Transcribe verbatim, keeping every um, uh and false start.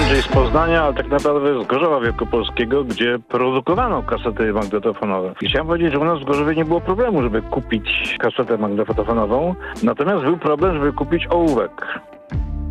Andrzej z Poznania, ale tak naprawdę z Gorzowa Wielkopolskiego, gdzie produkowano kasety magnetofonowe. I chciałem powiedzieć, że u nas w Gorzowie nie było problemu, żeby kupić kasetę magnetofonową, natomiast był problem, żeby kupić ołówek.